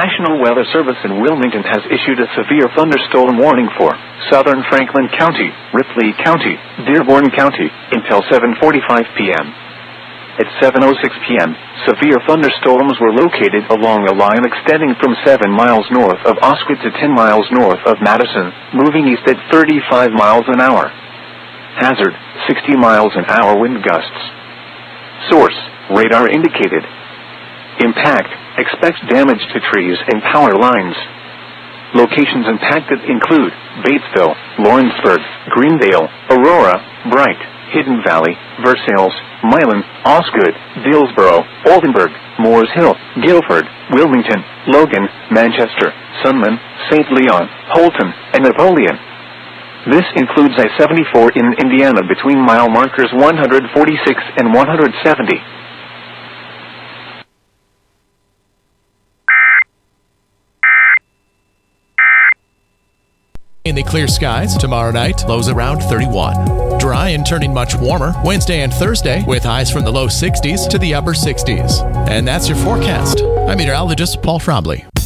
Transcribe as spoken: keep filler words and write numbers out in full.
National Weather Service in Wilmington has issued a severe thunderstorm warning for southern Franklin County, Ripley County, Dearborn County, until seven forty-five p m At seven oh six p m, severe thunderstorms were located along a line extending from seven miles north of Osgood to ten miles north of Madison, moving east at thirty-five miles an hour. Hazard, sixty miles an hour wind gusts. Source, radar indicated. Impact, expect damage to trees and power lines. Locations impacted include Batesville, Lawrenceburg, Greendale, Aurora, Bright, Hidden Valley, Versailles, Milan, Osgood, Dillsboro, Oldenburg, Moores Hill, Guilford, Wilmington, Logan, Manchester, Sunman, Saint Leon, Holton, and Napoleon. This includes I seventy-four in Indiana between mile markers one forty-six and one seventy. In the clear skies tomorrow night, lows around thirty-one. Dry and turning much warmer Wednesday and Thursday with highs from the low sixties to the upper sixties. And that's your forecast. I'm meteorologist Paul Frobley.